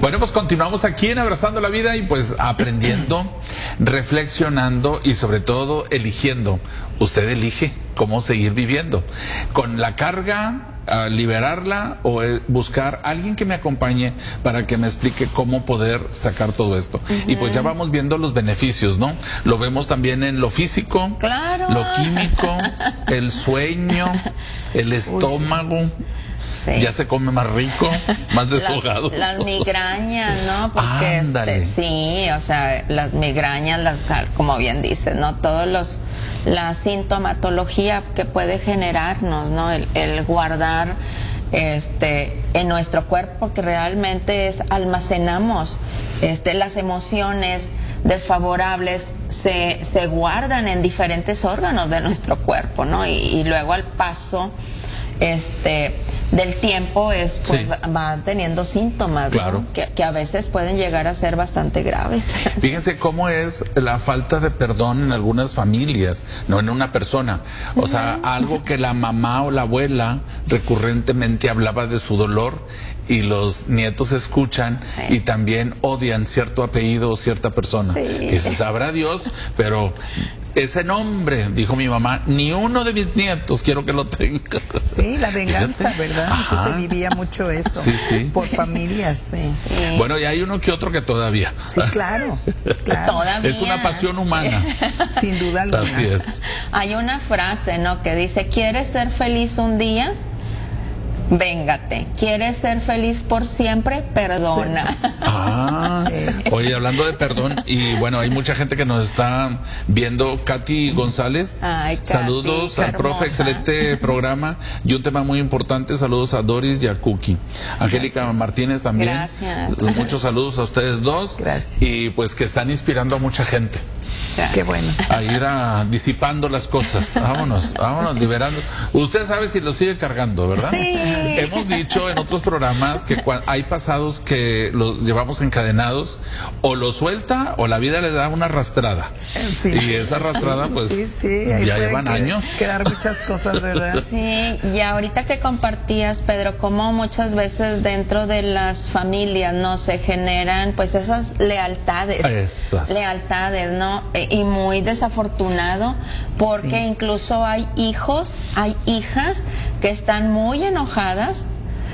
Bueno, pues continuamos aquí en Abrazando la Vida y pues aprendiendo, reflexionando y sobre todo eligiendo. Usted elige cómo seguir viviendo. Con la carga, a liberarla o buscar a alguien que me acompañe para que me explique cómo poder sacar todo esto. Y pues ya vamos viendo los beneficios, ¿no? Lo vemos también en lo físico, claro, lo químico, el sueño, el estómago. Sí. Ya se come más rico, más deshogado. Las migrañas, ¿no? Porque sí, o sea, las migrañas, como bien dices, ¿no? La sintomatología que puede generarnos, ¿no? El guardar en nuestro cuerpo, que realmente almacenamos las emociones desfavorables se guardan en diferentes órganos de nuestro cuerpo, ¿no? Y luego al paso del tiempo pues sí, va teniendo síntomas, claro, ¿no? que a veces pueden llegar a ser bastante graves. Fíjense cómo es la falta de perdón en algunas familias, no en una persona. O sea, algo que la mamá o la abuela recurrentemente hablaba de su dolor y los nietos escuchan y también odian cierto apellido o cierta persona. Y se sabrá Dios, pero ese nombre, dijo mi mamá, ni uno de mis nietos quiero que lo tenga. Sí, la venganza, fíjate, ¿verdad? Que se vivía mucho eso. Sí, sí. Por familias, sí. Bueno, y hay uno que otro que todavía. Sí, claro, claro. Todavía. Es una pasión humana. Sin duda alguna. Así es. Hay una frase, ¿no? Que dice, ¿quieres ser feliz un día? Véngate. ¿Quieres ser feliz por siempre? Perdona. Oye, hablando de perdón, y bueno, hay mucha gente que nos está viendo. Katy González, ay, Katy, saludos al profe, excelente programa y un tema muy importante. Saludos a Doris y a Cookie. Angélica Martínez también. Gracias. Muchos saludos a ustedes dos. Gracias. Y pues que están inspirando a mucha gente. Gracias. Qué bueno. A ir disipando las cosas. Vámonos, liberando. Usted sabe si lo sigue cargando, ¿verdad? Sí. Hemos dicho en otros programas que hay pasados que los llevamos encadenados, o lo suelta o la vida le da una arrastrada. Sí. Y esa arrastrada, pues, ya llevan años. Quedar muchas cosas, ¿verdad? Sí, y ahorita que compartías, Pedro, cómo muchas veces dentro de las familias no se generan pues esas lealtades, ¿no? Y muy desafortunado porque incluso hay hijos, hay hijas que están muy enojados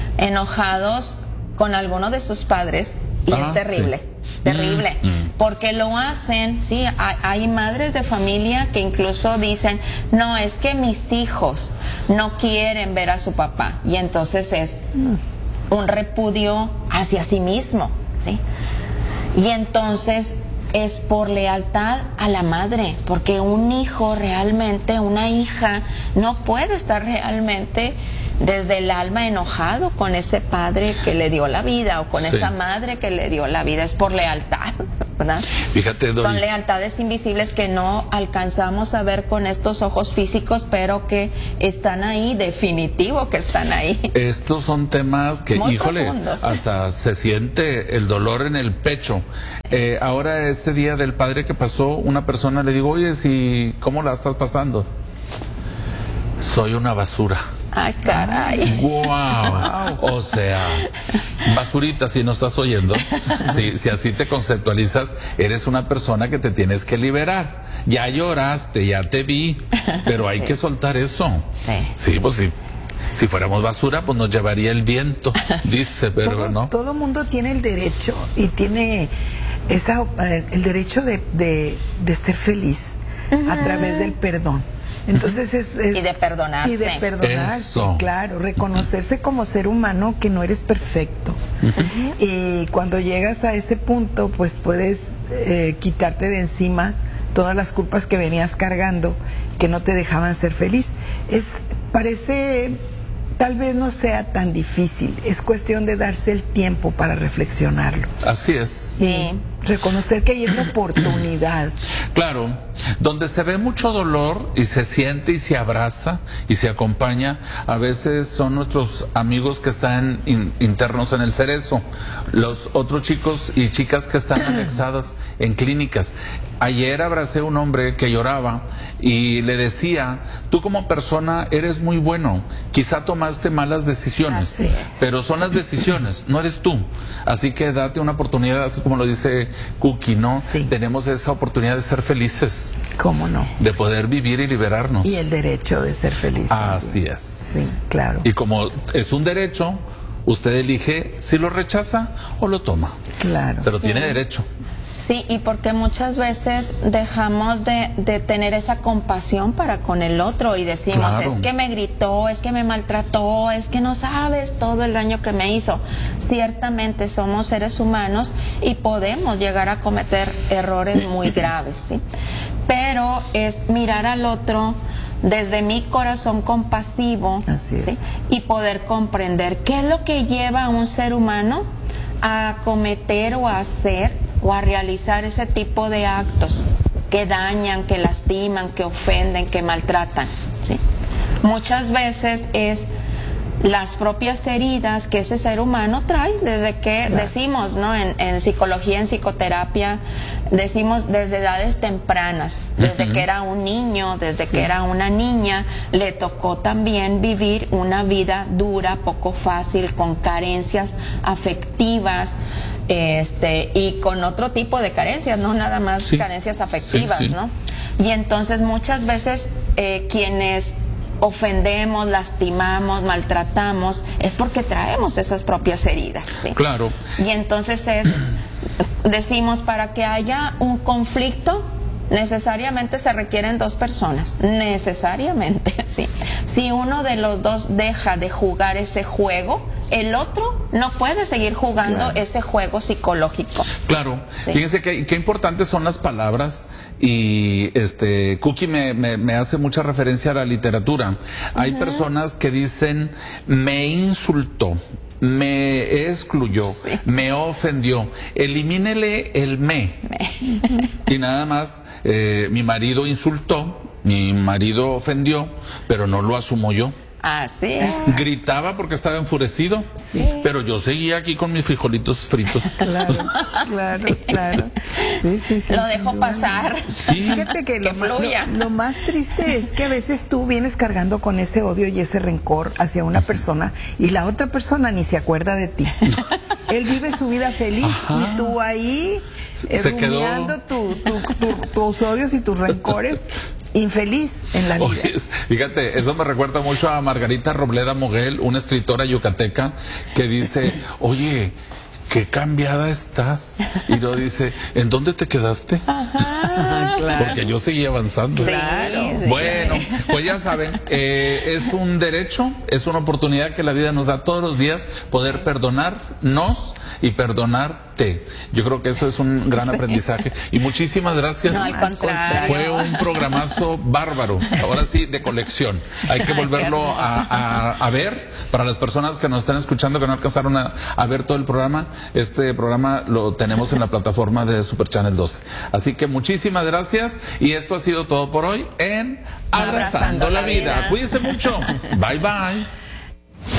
con alguno de sus padres y es terrible. Sí. Terrible, porque lo hacen, sí, hay madres de familia que incluso dicen, no, es que mis hijos no quieren ver a su papá, y entonces es un repudio hacia sí mismo, ¿sí? Y entonces es por lealtad a la madre, porque un hijo realmente, una hija, no puede estar realmente desde el alma enojado con ese padre que le dio la vida o con esa madre que le dio la vida. Es por lealtad, ¿verdad? Fíjate, Doris. Son lealtades invisibles que no alcanzamos a ver con estos ojos físicos, pero que están ahí, definitivo que están ahí. Estos son temas que, muy híjole, profundos. Hasta se siente el dolor en el pecho. Ahora, este día del padre que pasó, una persona le digo, oye, ¿cómo la estás pasando? Soy una basura. Ay, caray. Wow. O sea, basurita, si no estás oyendo, si así te conceptualizas, eres una persona que te tienes que liberar. Ya lloraste, ya te vi, pero hay que soltar eso. Sí, pues sí. Si fuéramos basura, pues nos llevaría el viento, dice, pero no. Todo mundo tiene el derecho y tiene el derecho de ser feliz a través del perdón. Entonces y de perdonarse. Y de perdonarse, eso. claro, reconocerse como ser humano, que no eres perfecto. Y cuando llegas a ese punto, pues puedes quitarte de encima todas las culpas que venías cargando, que no te dejaban ser feliz. Parece, tal vez no sea tan difícil, es cuestión de darse el tiempo para reflexionarlo. Así es. Sí. Reconocer que hay esa oportunidad. Claro, donde se ve mucho dolor y se siente y se abraza y se acompaña, a veces son nuestros amigos que están internos en el Cerezo, los otros chicos y chicas que están anexadas en clínicas. Ayer abracé a un hombre que lloraba y le decía, tú como persona eres muy bueno, quizá tomaste malas decisiones, pero son las decisiones, no eres tú. Así que date una oportunidad, así como lo dice Cookie, ¿no? Sí. Tenemos esa oportunidad de ser felices. ¿Cómo no? De poder vivir y liberarnos. Y el derecho de ser feliz. Así es. Sí, claro. Y como es un derecho, usted elige si lo rechaza o lo toma. Claro. Pero tiene derecho. Sí, y porque muchas veces dejamos de tener esa compasión para con el otro y decimos, Claro. es que me gritó, es que me maltrató, es que no sabes todo el daño que me hizo. Ciertamente somos seres humanos y podemos llegar a cometer errores muy graves, ¿sí? Pero es mirar al otro desde mi corazón compasivo. Así es. ¿sí? Y poder comprender qué es lo que lleva a un ser humano a cometer o a hacer o a realizar ese tipo de actos que dañan, que lastiman, que ofenden, que maltratan, ¿sí? Muchas veces es las propias heridas que ese ser humano trae desde que decimos, ¿no? En psicología, en psicoterapia, decimos desde edades tempranas, desde que era un niño, desde que era una niña, le tocó también vivir una vida dura, poco fácil, con carencias afectivas, y con otro tipo de carencias, no nada más carencias afectivas, ¿no? Y entonces muchas veces quienes ofendemos, lastimamos, maltratamos, es porque traemos esas propias heridas, ¿sí? Claro. Y entonces decimos, para que haya un conflicto, necesariamente se requieren dos personas, necesariamente, ¿sí? Si uno de los dos deja de jugar ese juego, el otro no puede seguir jugando ese juego psicológico. Claro. Sí. Fíjense qué importantes son las palabras y Cookie me hace mucha referencia a la literatura. Hay personas que dicen, me insultó, me excluyó, me ofendió. Elimínele el me. Y nada más, mi marido insultó, mi marido ofendió, pero no lo asumo yo. Así es. Gritaba porque estaba enfurecido, pero yo seguía aquí con mis frijolitos fritos. Claro, claro, claro. Sí. Lo dejo pasar. Sí. Fíjate que fluya. lo más triste es que a veces tú vienes cargando con ese odio y ese rencor hacia una persona y la otra persona ni se acuerda de ti. Él vive su vida feliz y tú ahí rumiando tus odios y tus rencores, infeliz en la vida. Oye, fíjate, eso me recuerda mucho a Margarita Robleda Moguel, una escritora yucateca, que dice, oye, qué cambiada estás. Y luego dice, ¿en dónde te quedaste? Claro. Porque yo seguí avanzando. Claro. Bueno, pues ya saben, es un derecho, es una oportunidad que la vida nos da todos los días, poder perdonarnos y perdonarte. Yo creo que eso es un gran aprendizaje. Y muchísimas gracias. No, al contrario. Fue un programazo bárbaro. Ahora sí, de colección. Hay que volverlo a ver. Para las personas que nos están escuchando, que no alcanzaron a ver todo el programa, este programa lo tenemos en la plataforma de Super Channel 12. Así que muchísimas gracias. Y esto ha sido todo por hoy en Abrazando la Vida. Cuídense mucho. Bye, bye.